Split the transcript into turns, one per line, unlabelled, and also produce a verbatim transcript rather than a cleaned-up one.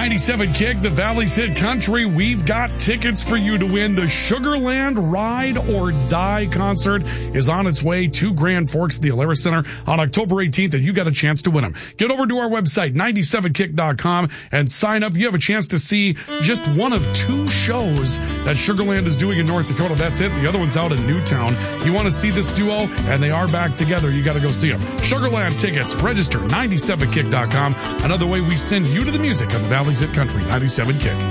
ninety-seven Kick, the Valley's Hit Country. We've got tickets for you to win. The Sugarland Ride or Die concert is on its way to Grand Forks, the Alara Center, on October eighteenth, and you got a chance to win them. Get over to our website, ninety-seven kick dot com, and sign up. You have a chance to see just one of two shows that Sugarland is doing in North Dakota. That's it. The other one's out in Newtown. You want to see this duo, and they are back together. You got to go see them. Sugarland tickets. Register, ninety-seven kick dot com. Another way we send you to the music on the Valley's Hit Country, ninety-seven Kick.